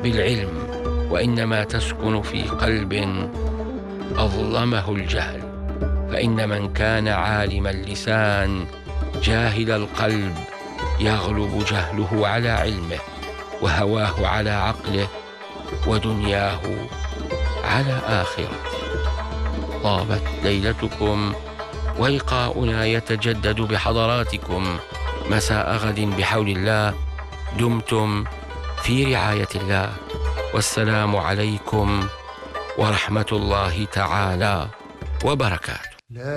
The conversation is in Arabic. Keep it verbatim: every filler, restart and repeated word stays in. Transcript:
بالعلم، وإنما تسكن في قلب أظلمه الجهل. فإن من كان عالم اللسان جاهل القلب يغلب جهله على علمه، وهواه على عقله، ودنياه على آخرته. طابت ليلتكم، ولقاؤنا يتجدد بحضراتكم مساء غد بحول الله. دمتم في رعاية الله، والسلام عليكم ورحمة الله تعالى وبركاته.